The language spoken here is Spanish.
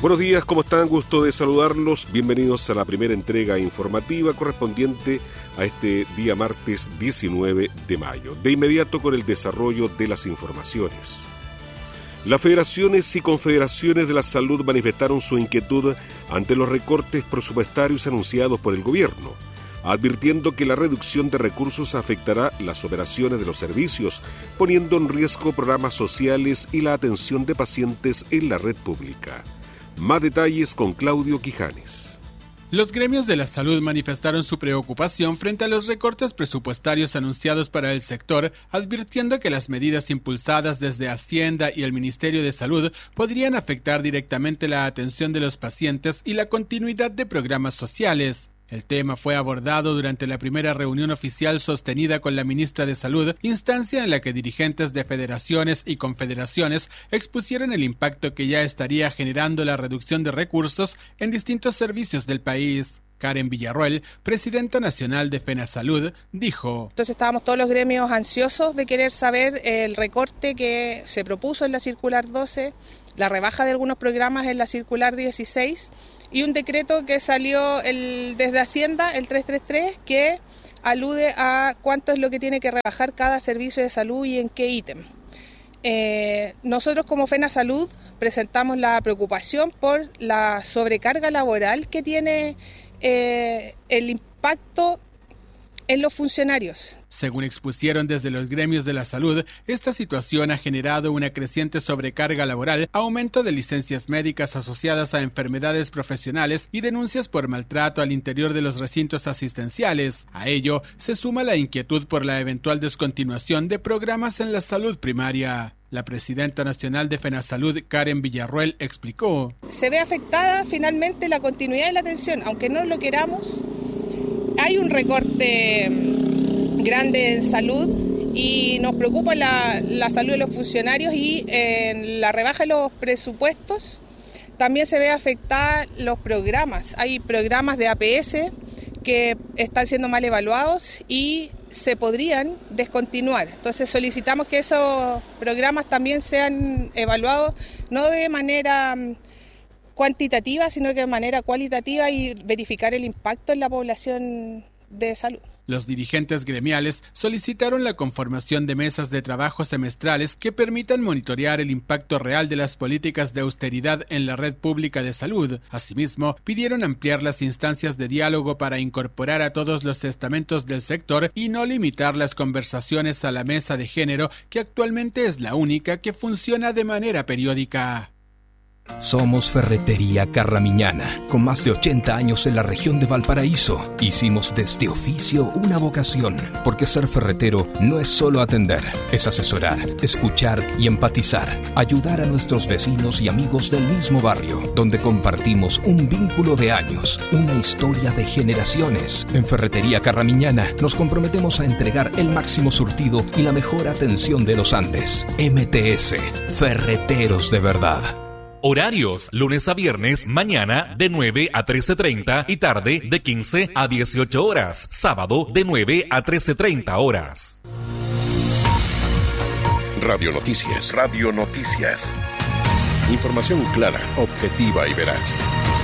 Buenos días, ¿cómo están? Gusto de saludarlos. Bienvenidos a la primera entrega informativa correspondiente a este día martes 19 de mayo. De inmediato con el desarrollo de las informaciones. Las federaciones y confederaciones de la salud manifestaron su inquietud ante los recortes presupuestarios anunciados por el gobierno, advirtiendo que la reducción de recursos afectará las operaciones de los servicios, poniendo en riesgo programas sociales y la atención de pacientes en la red pública. Más detalles con Claudio Quijanes. Los gremios de la salud manifestaron su preocupación frente a los recortes presupuestarios anunciados para el sector, advirtiendo que las medidas impulsadas desde Hacienda y el Ministerio de Salud podrían afectar directamente la atención de los pacientes y la continuidad de programas sociales. El tema fue abordado durante la primera reunión oficial sostenida con la ministra de Salud, instancia en la que dirigentes de federaciones y confederaciones expusieron el impacto que ya estaría generando la reducción de recursos en distintos servicios del país. Karen Villarroel, presidenta nacional de FENASalud, dijo: Entonces estábamos todos los gremios ansiosos de querer saber el recorte que se propuso en la circular 12, la rebaja de algunos programas en la circular 16 y un decreto que salió desde Hacienda, el 333, que alude a cuánto es lo que tiene que rebajar cada servicio de salud y en qué ítem. Nosotros como FENASalud presentamos la preocupación por la sobrecarga laboral que tiene el impacto en los funcionarios. Según expusieron desde los gremios de la salud, esta situación ha generado una creciente sobrecarga laboral, aumento de licencias médicas asociadas a enfermedades profesionales y denuncias por maltrato al interior de los recintos asistenciales. A ello se suma la inquietud por la eventual descontinuación de programas en la salud primaria. La presidenta nacional de FENASalud, Karen Villarroel, explicó: Se ve afectada finalmente la continuidad de la atención, aunque no lo queramos. Hay un recorte grande en salud y nos preocupa la salud de los funcionarios, y en la rebaja de los presupuestos también se ve afectada los programas. Hay programas de APS que están siendo mal evaluados y se podrían descontinuar. Entonces solicitamos que esos programas también sean evaluados no de manera cuantitativa, sino que de manera cualitativa, y verificar el impacto en la población de salud. Los dirigentes gremiales solicitaron la conformación de mesas de trabajo semestrales que permitan monitorear el impacto real de las políticas de austeridad en la red pública de salud. Asimismo, pidieron ampliar las instancias de diálogo para incorporar a todos los estamentos del sector y no limitar las conversaciones a la mesa de género, que actualmente es la única que funciona de manera periódica. Somos Ferretería Carramiñana, con más de 80 años en la región de Valparaíso. Hicimos de este oficio una vocación, porque ser ferretero no es solo atender, es asesorar, escuchar y empatizar, ayudar a nuestros vecinos y amigos del mismo barrio, donde compartimos un vínculo de años, una historia de generaciones. En Ferretería Carramiñana nos comprometemos a entregar el máximo surtido y la mejor atención de los Andes. MTS, Ferreteros de verdad. Horarios: lunes a viernes, mañana de 9 a 13:30 y tarde de 15 a 18 horas. Sábado de 9 a 13:30 horas. Radio Noticias. Radio Noticias. Información clara, objetiva y veraz.